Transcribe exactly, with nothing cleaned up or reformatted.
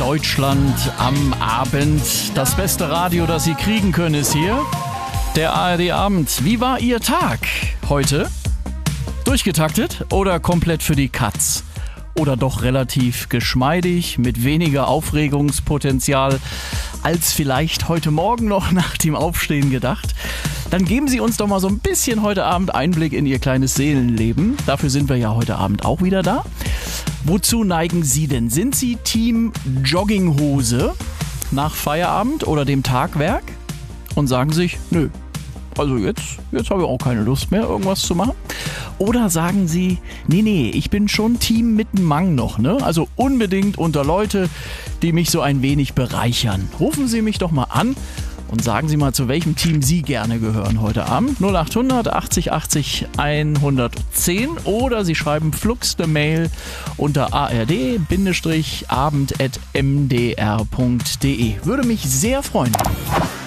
Deutschland am Abend. Das beste Radio, das Sie kriegen können, ist hier. Der A R D-Abend. Wie war Ihr Tag heute? Durchgetaktet oder komplett für die Katz? Oder doch relativ geschmeidig, mit weniger Aufregungspotenzial als vielleicht heute Morgen noch nach dem Aufstehen gedacht? Dann geben Sie uns doch mal so ein bisschen heute Abend Einblick in Ihr kleines Seelenleben. Dafür sind wir ja heute Abend auch wieder da. Wozu neigen Sie denn? Sind Sie Team Jogginghose nach Feierabend oder dem Tagwerk? Und sagen sich, nö, also jetzt, jetzt habe ich auch keine Lust mehr, irgendwas zu machen. Oder sagen Sie, nee, nee, ich bin schon Team mit dem Mang noch, ne? Also unbedingt unter Leute, die mich so ein wenig bereichern. Rufen Sie mich doch mal an und sagen Sie mal, zu welchem Team Sie gerne gehören heute Abend. null acht hundert achtzig achtzig hundertzehn oder Sie schreiben flugs eine Mail unter a r d abend at m d r punkt d e. Würde mich sehr freuen.